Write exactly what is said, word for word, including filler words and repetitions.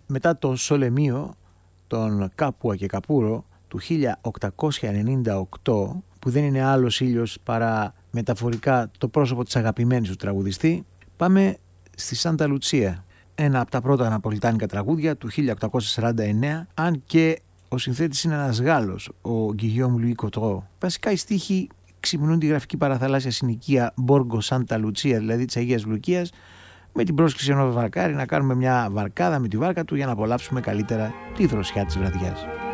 μετά το Σολεμίο, τον Κάπουα και Καπούρο του χίλια οκτακόσια ενενήντα οκτώ, που δεν είναι άλλος ήλιος παρά μεταφορικά το πρόσωπο της αγαπημένης του τραγουδιστή, πάμε στη Σάντα Λουτσία, ένα από τα πρώτα ναπολιτάνικα τραγούδια του χίλια οκτακόσια σαράντα εννέα, αν και ο συνθέτης είναι ένας Γάλλος, ο Γκυγιόμ Λουί Κοτρό. Βασικά οι στίχοι ξυπνούν τη γραφική παραθαλάσσια συνοικία Μπόργκο Σάντα Λουτσία, δηλαδή της Αγίας Λουκίας, με την πρόσκληση ενός βαρκάρι να κάνουμε μια βαρκάδα με τη βάρκα του για να απολαύσουμε καλύτερα τη δροσιά της βραδιάς.